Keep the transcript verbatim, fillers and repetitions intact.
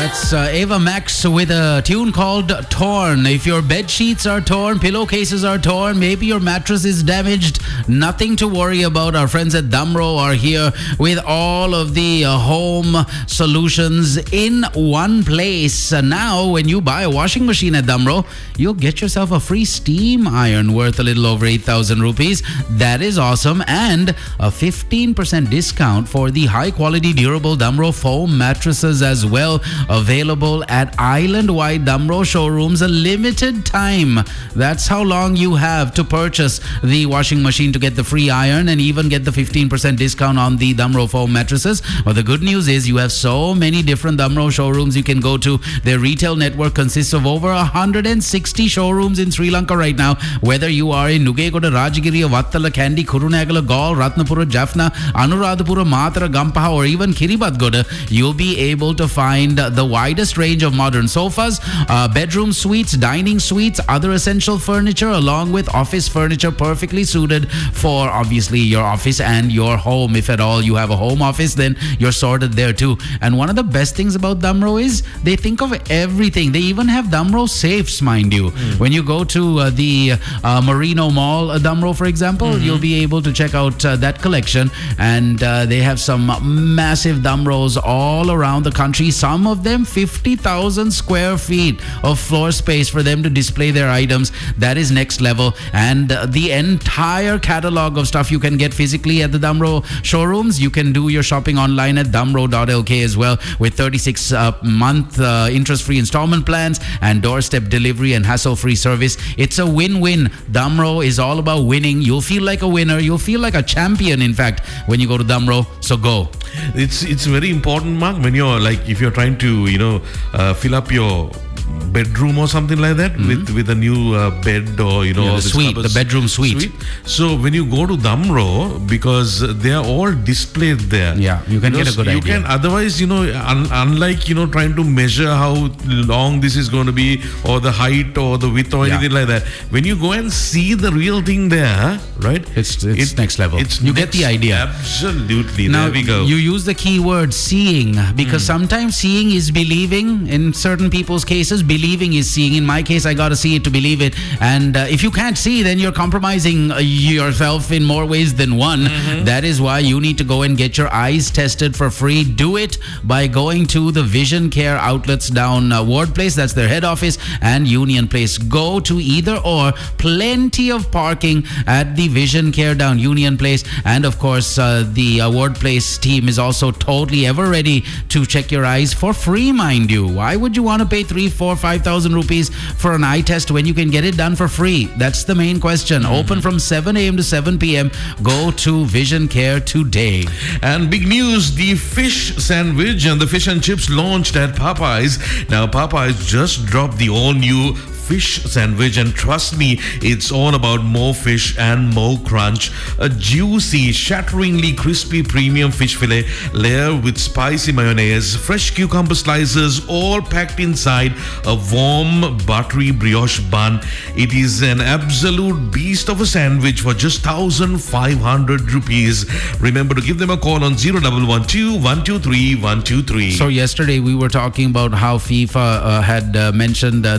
It's uh, Ava Max with a tune called Torn. If your bed sheets are torn, pillowcases are torn, maybe your mattress is damaged, nothing to worry about. Our friends at Damro are here with all of the uh, home solutions in one place. Uh, now, when you buy a washing machine at Damro, you'll get yourself a free steam iron worth a little over eight thousand rupees. That is awesome. And a fifteen percent discount for the high-quality, durable Damro foam mattresses as well. Available at island-wide Damro showrooms, a limited time. That's how long you have to purchase the washing machine to get the free iron and even get the fifteen percent discount on the Damro foam mattresses. But the good news is you have so many different Damro showrooms you can go to. Their retail network consists of over one hundred sixty showrooms in Sri Lanka right now. Whether you are in Nugegoda, Rajagiri, Vattala, Kandy, Kurunegala, Gaul, Ratnapura, Jaffna, Anuradhapura, Matara, Gampaha, or even Kiribadgoda, you'll be able to find the widest range of modern sofas, uh, bedroom suites, dining suites, other essential furniture, along with office furniture perfectly suited for obviously your office and your home. If at all you have a home office, then you're sorted there too. And one of the best things about Damro is they think of everything. They even have Damro safes, mind you. Mm. When you go to uh, the uh, Merino Mall, uh, Damro, for example, mm-hmm. you'll be able to check out uh, that collection. And uh, they have some massive Damros all around the country. Some of them fifty thousand square feet of floor space for them to display their items. That is next level. And uh, the entire catalog of stuff you can get physically at the Damro showrooms. You can do your shopping online at damro dot l k as well, with thirty-six uh, month uh, interest-free installment plans and doorstep delivery and hassle-free service. It's a win-win. Damro is all about winning. You'll feel like a winner. You'll feel like a champion, in fact, when you go to Damro. So go. It's it's very important, Mark, when you're like, if you're trying to, you know, uh, fill up your bedroom or something like that, mm-hmm. with with a new uh, bed, or you know, yeah, the suite, the bedroom suite. suite. So when you go to Damro, because they are all displayed there, yeah, you can you know, get a good you idea. You can otherwise, you know, un- unlike you know trying to measure how long this is going to be, or the height or the width or yeah. anything like that. When you go and see the real thing there, right? It's it's it, next level. It's you next, get the idea. Absolutely. Now, there we go. You use the key word seeing, because mm. sometimes seeing is believing. In certain people's cases, believing is seeing. In my case, I got to see it to believe it. And uh, if you can't see, then you're compromising uh, yourself in more ways than one. Mm-hmm. That is why you need to go and get your eyes tested for free. Do it by going to the Vision Care outlets down uh, Ward Place. That's their head office, and Union Place. Go to either or. Plenty of parking at the Vision Care down Union Place. And of course, uh, the uh, Ward Place team is also totally ever ready to check your eyes for free, mind you. Why would you want to pay three, four, five thousand rupees for an eye test when you can get it done for free? That's the main question. Mm-hmm. Open from seven a.m. to seven p.m. Go to Vision Care today. And big news, the fish sandwich and the fish and chips launched at Popeyes. Now Popeyes just dropped the all-new fish sandwich, and trust me, it's all about more fish and more crunch. A juicy, shatteringly crispy premium fish fillet layer with spicy mayonnaise, fresh cucumber slices, all packed inside a warm, buttery brioche bun. It is an absolute beast of a sandwich for just one thousand five hundred rupees. Remember to give them a call on zero one one two, one two three, one two three. So yesterday we were talking about how FIFA uh, had uh, mentioned uh,